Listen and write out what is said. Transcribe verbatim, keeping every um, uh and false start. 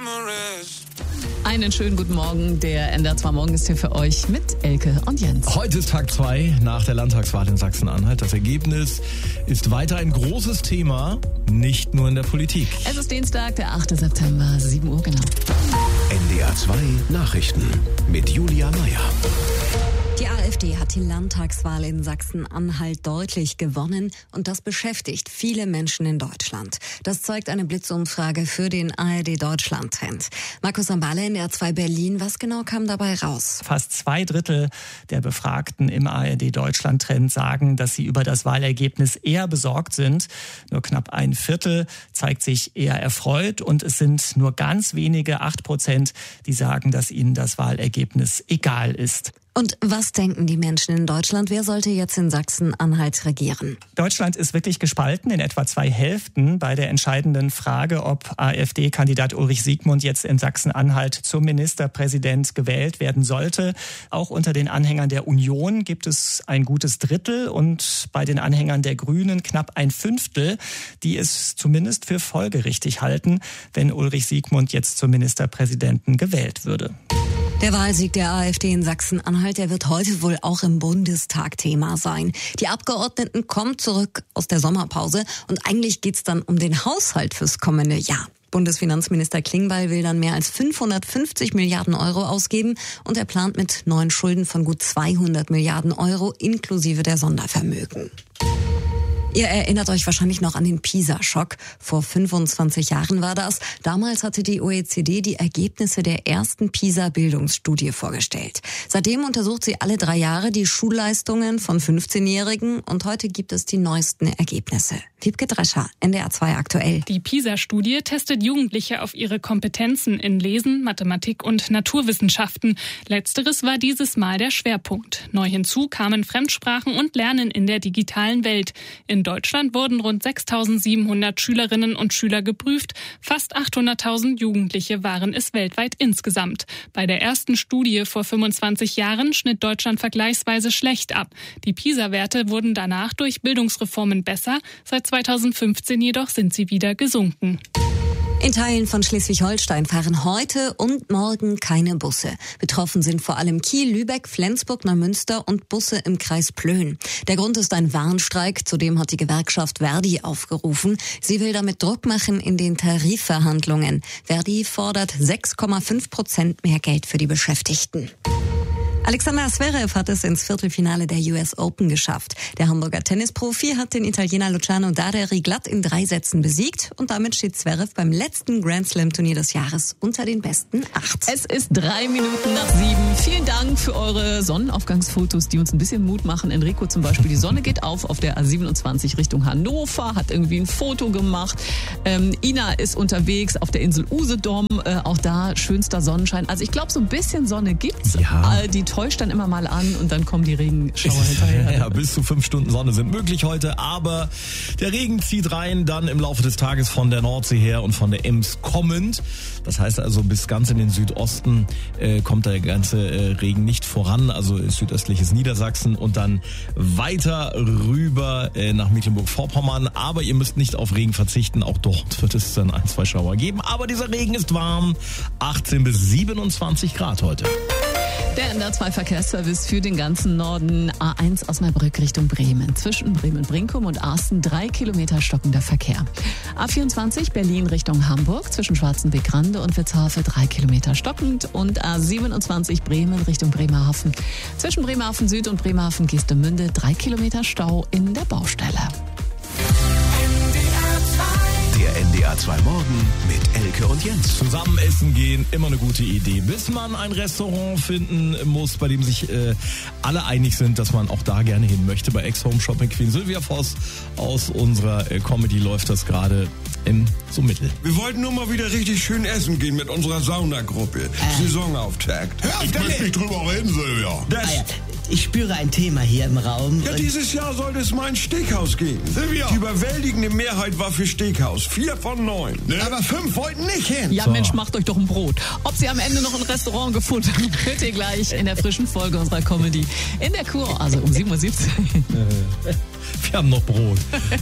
Einen schönen guten Morgen. Der N D R zwei Morgen ist hier für euch mit Elke und Jens. Heute ist Tag zwei nach der Landtagswahl in Sachsen-Anhalt. Das Ergebnis ist weiter ein großes Thema, nicht nur in der Politik. Es ist Dienstag, der achte September, sieben Uhr genau. N D R zwei Nachrichten mit Julia Meyer. Die AfD hat die Landtagswahl in Sachsen-Anhalt deutlich gewonnen und das beschäftigt viele Menschen in Deutschland. Das zeigt eine Blitzumfrage für den A R D-Deutschland-Trend. Markus Ambale, N D R zwei Berlin, was genau kam dabei raus? Fast zwei Drittel der Befragten im A R D-Deutschland-Trend sagen, dass sie über das Wahlergebnis eher besorgt sind. Nur knapp ein Viertel zeigt sich eher erfreut und es sind nur ganz wenige, acht Prozent, die sagen, dass ihnen das Wahlergebnis egal ist. Und was denken die Menschen in Deutschland? Wer sollte jetzt in Sachsen-Anhalt regieren? Deutschland ist wirklich gespalten in etwa zwei Hälften bei der entscheidenden Frage, ob AfD-Kandidat Ulrich Siegmund jetzt in Sachsen-Anhalt zum Ministerpräsident gewählt werden sollte. Auch unter den Anhängern der Union gibt es ein gutes Drittel und bei den Anhängern der Grünen knapp ein Fünftel, die es zumindest für folgerichtig halten, wenn Ulrich Siegmund jetzt zum Ministerpräsidenten gewählt würde. Der Wahlsieg der AfD in Sachsen-Anhalt, der wird heute wohl auch im Bundestag Thema sein. Die Abgeordneten kommen zurück aus der Sommerpause und eigentlich geht's dann um den Haushalt fürs kommende Jahr. Bundesfinanzminister Klingbeil will dann mehr als fünfhundertfünfzig Milliarden Euro ausgeben und er plant mit neuen Schulden von gut zweihundert Milliarden Euro inklusive der Sondervermögen. Ihr erinnert euch wahrscheinlich noch an den PISA-Schock. Vor fünfundzwanzig Jahren war das. Damals hatte die O E C D die Ergebnisse der ersten PISA-Bildungsstudie vorgestellt. Seitdem untersucht sie alle drei Jahre die Schulleistungen von fünfzehnjährigen und heute gibt es die neuesten Ergebnisse. Wiebke Drescher, N D R zwei aktuell. Die PISA-Studie testet Jugendliche auf ihre Kompetenzen in Lesen, Mathematik und Naturwissenschaften. Letzteres war dieses Mal der Schwerpunkt. Neu hinzu kamen Fremdsprachen und Lernen in der digitalen Welt. In Deutschland wurden rund sechstausendsiebenhundert Schülerinnen und Schüler geprüft. Fast achthunderttausend Jugendliche waren es weltweit insgesamt. Bei der ersten Studie vor fünfundzwanzig Jahren schnitt Deutschland vergleichsweise schlecht ab. Die PISA-Werte wurden danach durch Bildungsreformen besser. Seit zweitausendfünfzehn jedoch sind sie wieder gesunken. In Teilen von Schleswig-Holstein fahren heute und morgen keine Busse. Betroffen sind vor allem Kiel, Lübeck, Flensburg, Neumünster und Busse im Kreis Plön. Der Grund ist ein Warnstreik, zudem hat die Gewerkschaft Verdi aufgerufen. Sie will damit Druck machen in den Tarifverhandlungen. Verdi fordert sechs Komma fünf Prozent mehr Geld für die Beschäftigten. Alexander Zverev hat es ins Viertelfinale der U S Open geschafft. Der Hamburger Tennisprofi hat den Italiener Luciano Daderi glatt in drei Sätzen besiegt und damit steht Zverev beim letzten Grand Slam Turnier des Jahres unter den besten acht. Es ist drei Minuten nach sieben. Vielen Dank für eure Sonnenaufgangsfotos, die uns ein bisschen Mut machen. Enrico zum Beispiel, die Sonne geht auf auf der A siebenundzwanzig Richtung Hannover, hat irgendwie ein Foto gemacht. Ähm, Ina ist unterwegs auf der Insel Usedom, äh, auch da schönster Sonnenschein. Also ich glaube, so ein bisschen Sonne gibt's. Ja. Äh, die täuscht dann immer mal an und dann kommen die Regenschauer hinterher. Ja, bis zu fünf Stunden Sonne sind möglich heute, aber der Regen zieht rein, dann im Laufe des Tages von der Nordsee her und von der Ems kommend. Das heißt also, bis ganz in den Südosten äh, kommt der ganze äh, Regen nicht voran, also südöstliches Niedersachsen und dann weiter rüber äh, nach Mecklenburg-Vorpommern. Aber ihr müsst nicht auf Regen verzichten, auch dort wird es dann ein, zwei Schauer geben. Aber dieser Regen ist warm, achtzehn bis siebenundzwanzig Grad heute. Der N D R zwei Verkehrsservice für den ganzen Norden. A eins Osnabrück Richtung Bremen. Zwischen Bremen-Brinkum und Arsten drei Kilometer stockender Verkehr. A vierundzwanzig Berlin Richtung Hamburg. Zwischen Schwarzenbeck-Rande und Witzhafe drei Kilometer stockend. Und A siebenundzwanzig Bremen Richtung Bremerhaven. Zwischen Bremerhaven Süd und Bremerhaven Geestemünde drei Kilometer Stau in der Baustelle. Der N D R zwei Morgen mit Elke und Jens. Zusammen essen gehen, immer eine gute Idee. Bis man ein Restaurant finden muss, bei dem sich äh, alle einig sind, dass man auch da gerne hin möchte. Bei Ex-Home Shopping Queen Sylvia Voss aus unserer äh, Comedy läuft das gerade im so mittel. Wir wollten nur mal wieder richtig schön essen gehen mit unserer Saunagruppe. Äh. Saisonauftakt. Hör auf, ich möchte nicht drüber reden, Sylvia. Das, ah ja, ich spüre ein Thema hier im Raum. ja, dieses Jahr sollte es mal ein Steakhouse geben. Sylvia. Die überwältigende Mehrheit war für Steakhouse. Vier von neun. Ne? Aber fünf wollten nicht hin. Ja, So. Mensch, macht euch doch ein Brot. Ob sie am Ende noch ein Restaurant gefunden haben, hört ihr gleich in der frischen Folge unserer Comedy in der Kur, also um sieben Uhr siebzehn. Wir haben noch Brot.